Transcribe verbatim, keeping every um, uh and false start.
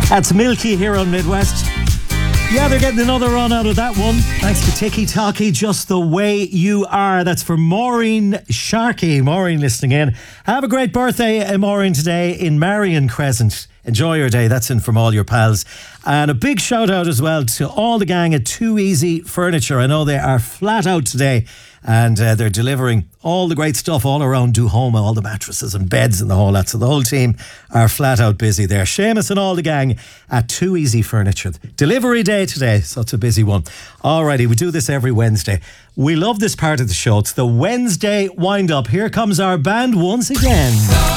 That's Milky here on Midwest. Yeah, they're getting another run out of that one. Thanks to Tiki Talkie, Just the Way You Are. That's for Maureen Sharkey. Maureen listening in. Have a great birthday, uh, Maureen, today in Marion Crescent. Enjoy your day. That's in from all your pals. And a big shout out as well to all the gang at Too Easy Furniture. I know they are flat out today and uh, they're delivering all the great stuff all around Duhoma, all the mattresses and beds and the whole lot. So the whole team are flat out busy there. Seamus and all the gang at Too Easy Furniture. Delivery day today, so it's a busy one. Alrighty, we do this every Wednesday. We love this part of the show. It's the Wednesday wind-up. Here comes our band once again.